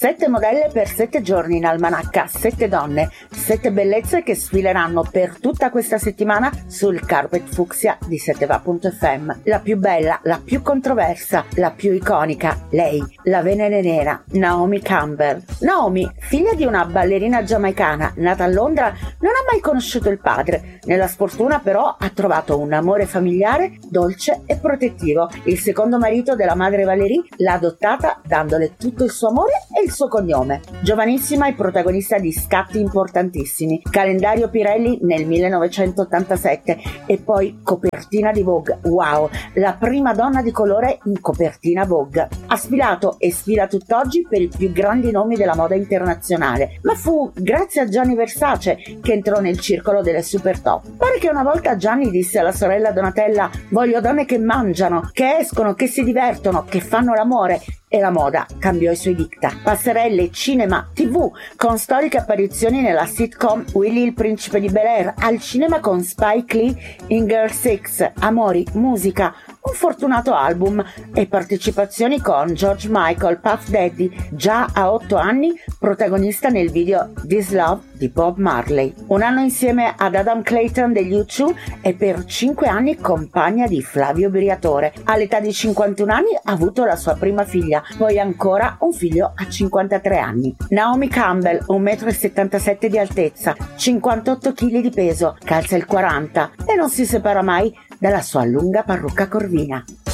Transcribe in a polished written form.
7 modelle per 7 giorni in almanacca, 7 donne, 7 bellezze che sfileranno per tutta questa settimana sul carpet fucsia di 7va.fm. La più bella, la più controversa, la più iconica, lei, la Venere Nera, Naomi Campbell. Naomi, figlia di una ballerina giamaicana nata a Londra, non ha mai conosciuto il padre. Nella sfortuna però ha trovato un amore familiare dolce e protettivo. Il secondo marito della madre Valerie l'ha adottata dandole tutto il suo amore e il suo cognome. Giovanissima e protagonista di scatti importantissimi, calendario Pirelli nel 1987 e poi copertina di Vogue. Wow, la prima donna di colore in copertina Vogue. Ha sfilato e sfila tutt'oggi per i più grandi nomi della moda internazionale, ma fu grazie a Gianni Versace che entrò nel circolo delle super top. Pare che una volta Gianni disse alla sorella Donatella: voglio donne che mangiano, che escono, che si divertono, che fanno l'amore. E la moda cambiò i suoi diktat. Passerelle, cinema, TV, con storiche apparizioni nella sitcom Willy il principe di Bel-Air, al cinema con Spike Lee in Girl Six, amori, musica, un fortunato album e partecipazioni con George Michael, Puff Daddy, già a 8 anni protagonista nel video This Love di Bob Marley. Un anno insieme ad Adam Clayton degli U2 e per 5 anni compagna di Flavio Briatore. All'età di 51 anni ha avuto la sua prima figlia, poi ancora un figlio a 53 anni. Naomi Campbell, 1,77 m di altezza, 58 kg di peso, calza il 40 e non si separa mai dalla sua lunga parrucca corvina.